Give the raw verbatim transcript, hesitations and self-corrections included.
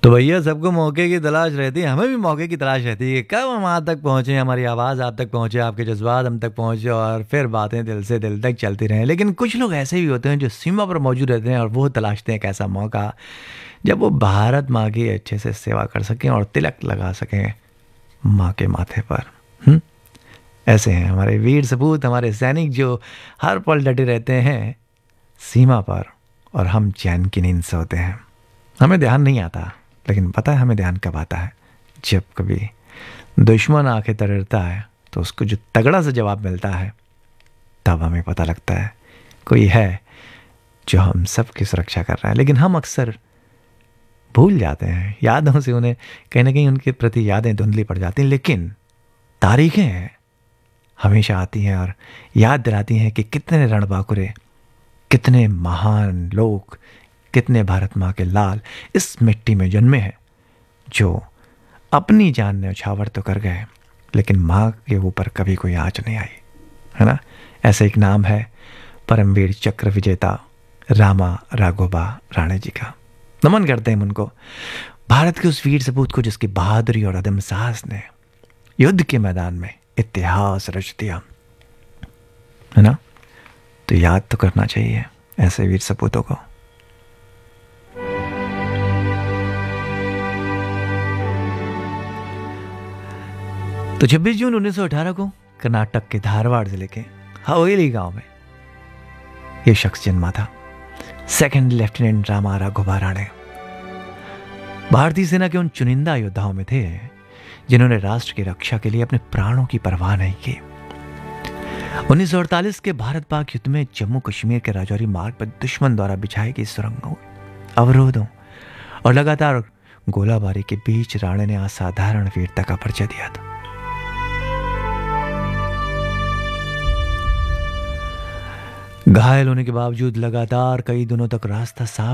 तो भैया सबको मौके की तलाश रहती है, हमें भी मौके की तलाश रहती है कि कब हम वहाँ तक पहुँचे, हमारी आवाज़ आप तक पहुँचे, आपके जज्बात हम तक पहुँचे और फिर बातें दिल से दिल तक चलती रहें। लेकिन कुछ लोग ऐसे भी होते हैं जो सीमा पर मौजूद रहते हैं और वो तलाशते हैं एक ऐसा मौका जब वो भारत माँ की अच्छे से सेवा कर सकें और तिलक लगा सकें माँ के माथे पर। हुँ? ऐसे हैं हमारे वीर सपूत, हमारे सैनिक जो हर पल डटे रहते हैं सीमा पर और हम चैन की नींद सोते हैं। हमें ध्यान नहीं आता, लेकिन पता है हमें ध्यान कब आता है, जब कभी दुश्मन आंखें तरता है तो उसको जो तगड़ा सा जवाब मिलता है तब हमें पता लगता है कोई है जो हम सब की सुरक्षा कर रहा है। लेकिन हम अक्सर भूल जाते हैं, यादों से उन्हें कहीं ना कहीं उनके प्रति यादें धुंधली पड़ जाती हैं। लेकिन तारीखें हमेशा आती हैं और याद दिलाती हैं कि कितने रणबांकुरे, कितने महान लोग, कितने भारत माँ के लाल इस मिट्टी में जन्मे हैं जो अपनी जान न्यौछावर तो कर गए लेकिन माँ के ऊपर कभी कोई आँच नहीं आई, है ना। ऐसे एक नाम है परमवीर चक्र विजेता रामा राघोबा राणे जी का। नमन करते हैं उनको, भारत के उस वीर सपूत को जिसकी बहादुरी और अदम साहस ने युद्ध के मैदान में इतिहास रच दिया, है ना। तो याद तो करना चाहिए ऐसे वीर सपूतों को। तो छब्बीस जून उन्नीस सौ अठारह को कर्नाटक के धारवाड़ जिले के हवेली गांव में यह शख्स जन्मा था, सेकंड लेफ्टिनेंट रामा राघोबा राणे। भारतीय सेना के उन चुनिंदा योद्धाओं में थे जिन्होंने राष्ट्र की रक्षा के लिए अपने प्राणों की परवाह नहीं की। उन्नीस सौ अड़तालीस के भारत पाक युद्ध में जम्मू कश्मीर के राजौरी मार्ग पर दुश्मन द्वारा बिछाई गई सुरंगों, अवरोधों और लगातार गोलाबारी के बीच राणे ने असाधारण वीरता का परिचय दिया था। घायल होने के बावजूद लगातार कई दिनों तक रास्ता साफ